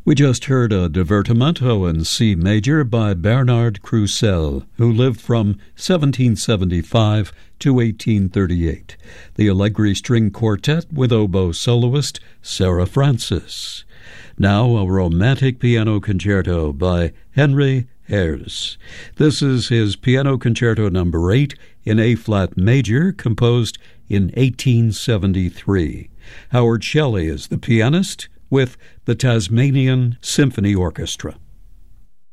We just heard a divertimento in C major by Bernard Crusel, who lived from 1775 to 1838. The Allegri String Quartet with oboe soloist Sarah Francis. Now a romantic piano concerto by Henry Herz. This is his Piano Concerto No. 8 in A-flat major, composed in 1873. Howard Shelley is the pianist, with the Tasmanian Symphony Orchestra.